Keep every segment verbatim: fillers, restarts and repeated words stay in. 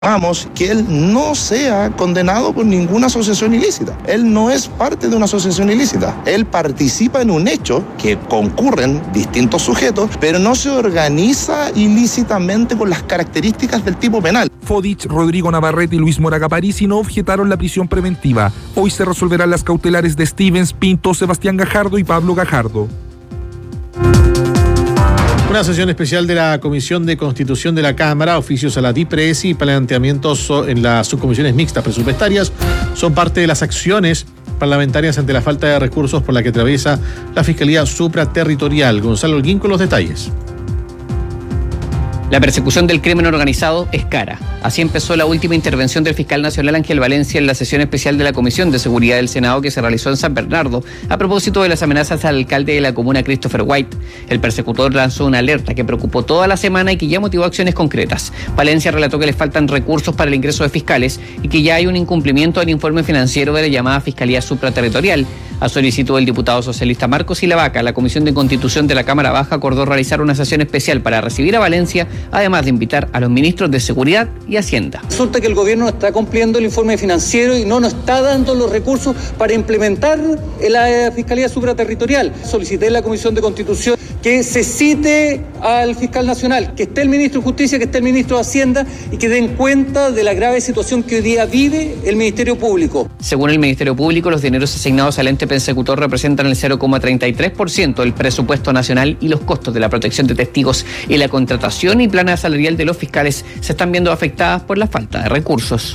Vamos, que él no sea condenado por ninguna asociación ilícita. Él no es parte de una asociación ilícita. Él participa en un hecho que concurren distintos sujetos, pero no se organiza ilícitamente con las características del tipo penal. Fodich, Rodrigo Navarrete y Luis Moraga Parisi no objetaron la prisión preventiva. Hoy se resolverán las cautelares de Stevens, Pinto, Sebastián Gajardo y Pablo Gajardo. Una sesión especial de la Comisión de Constitución de la Cámara, oficios a la DIPRESI y planteamientos en las subcomisiones mixtas presupuestarias son parte de las acciones parlamentarias ante la falta de recursos por la que atraviesa la Fiscalía Supraterritorial. Gonzalo Holguín con los detalles. La persecución del crimen organizado es cara. Así empezó la última intervención del fiscal nacional Ángel Valencia en la sesión especial de la Comisión de Seguridad del Senado que se realizó en San Bernardo a propósito de las amenazas al alcalde de la comuna, Christopher White. El persecutor lanzó una alerta que preocupó toda la semana y que ya motivó acciones concretas. Valencia relató que les faltan recursos para el ingreso de fiscales y que ya hay un incumplimiento del informe financiero de la llamada Fiscalía Supraterritorial. A solicitud del diputado socialista Marcos Ilavaca, la Comisión de Constitución de la Cámara Baja acordó realizar una sesión especial para recibir a Valencia, además de invitar a los ministros de Seguridad y Hacienda. Resulta que el gobierno no está cumpliendo el informe financiero y no nos está dando los recursos para implementar la Fiscalía Supraterritorial. Solicité en la Comisión de Constitución que se cite al fiscal nacional, que esté el ministro de Justicia, que esté el ministro de Hacienda y que den cuenta de la grave situación que hoy día vive el Ministerio Público. Según el Ministerio Público, los dineros asignados al ente persecutor representan el cero coma treinta y tres por ciento del presupuesto nacional y los costos de la protección de testigos y la contratación y plana salarial de los fiscales se están viendo afectadas por la falta de recursos.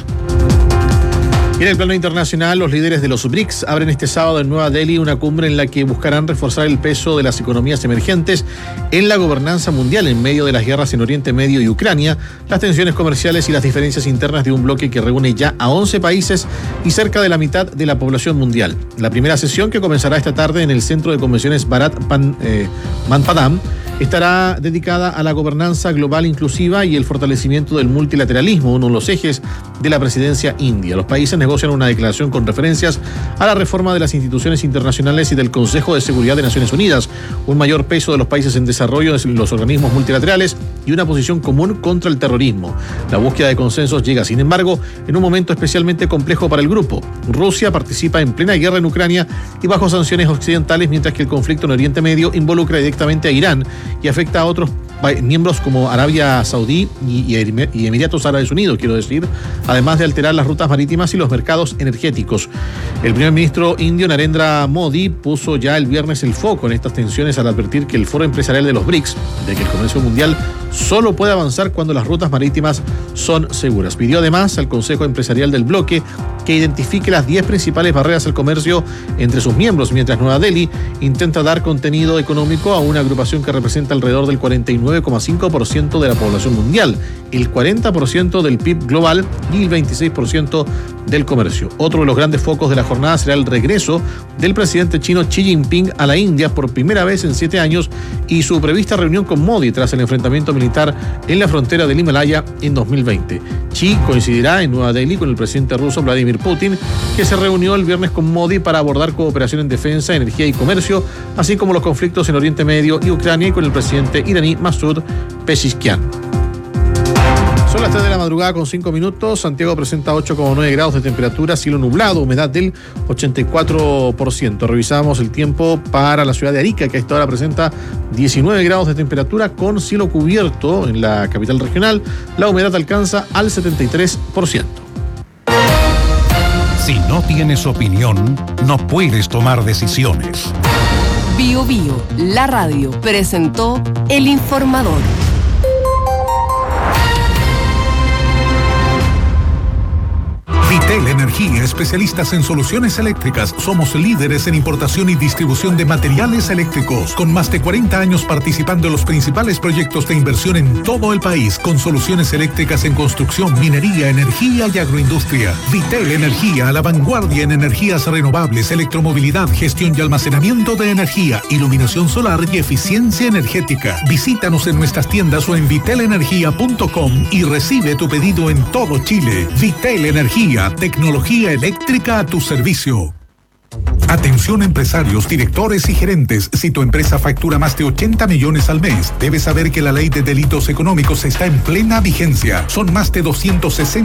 Y en el plano internacional, los líderes de los B R I C S abren este sábado en Nueva Delhi una cumbre en la que buscarán reforzar el peso de las economías emergentes en la gobernanza mundial en medio de las guerras en Oriente Medio y Ucrania, las tensiones comerciales y las diferencias internas de un bloque que reúne ya a once países y cerca de la mitad de la población mundial. La primera sesión, que comenzará esta tarde en el Centro de Convenciones Bharat Pan, eh, Manpadam, estará dedicada a la gobernanza global inclusiva y el fortalecimiento del multilateralismo, uno de los ejes de la presidencia india. Los países negocian una declaración con referencias a la reforma de las instituciones internacionales y del Consejo de Seguridad de Naciones Unidas, un mayor peso de los países en desarrollo en los organismos multilaterales y una posición común contra el terrorismo. La búsqueda de consensos llega, sin embargo, en un momento especialmente complejo para el grupo. Rusia participa en plena guerra en Ucrania y bajo sanciones occidentales, mientras que el conflicto en Oriente Medio involucra directamente a Irán y afecta a otros miembros como Arabia Saudí y, y Emiratos Árabes Unidos, quiero decir, además de alterar las rutas marítimas y los mercados energéticos. El primer ministro indio Narendra Modi puso ya el viernes el foco en estas tensiones al advertir que el foro empresarial de los B R I C S, de que el comercio mundial solo puede avanzar cuando las rutas marítimas son seguras. Pidió además al Consejo Empresarial del bloque que identifique las diez principales barreras al comercio entre sus miembros, mientras Nueva Delhi intenta dar contenido económico a una agrupación que representa alrededor del cuarenta y nueve coma cinco por ciento de la población mundial, el cuarenta por ciento del P I B global y el veintiséis por ciento del comercio. Otro de los grandes focos de la jornada será el regreso del presidente chino Xi Jinping a la India por primera vez en siete años y su prevista reunión con Modi tras el enfrentamiento militar en la frontera del Himalaya en dos mil veinte. Xi coincidirá en Nueva Delhi con el presidente ruso Vladimir Putin, que se reunió el viernes con Modi para abordar cooperación en defensa, energía y comercio, así como los conflictos en Oriente Medio y Ucrania, y con el presidente iraní Masoud Pezeshkian. Son las tres de la madrugada con cinco minutos. Santiago presenta ocho coma nueve grados de temperatura, cielo nublado, humedad del ochenta y cuatro por ciento. Revisamos el tiempo para la ciudad de Arica, que a esta hora presenta diecinueve grados de temperatura con cielo cubierto en la capital regional. La humedad alcanza al setenta y tres por ciento. Si no tienes opinión, no puedes tomar decisiones. Bio Bio, la radio, presentó El Informador. Vitel Energía, especialistas en soluciones eléctricas. Somos líderes en importación y distribución de materiales eléctricos, con más de cuarenta años participando en los principales proyectos de inversión en todo el país, con soluciones eléctricas en construcción, minería, energía y agroindustria. Vitel Energía, a la vanguardia en energías renovables, electromovilidad, gestión y almacenamiento de energía, iluminación solar y eficiencia energética. Visítanos en nuestras tiendas o en vitel energía punto com y recibe tu pedido en todo Chile. Vitel Energía, tecnología eléctrica a tu servicio. Atención empresarios, directores y gerentes. Si tu empresa factura más de ochenta millones al mes, debes saber que la ley de delitos económicos está en plena vigencia. Son más de doscientos sesenta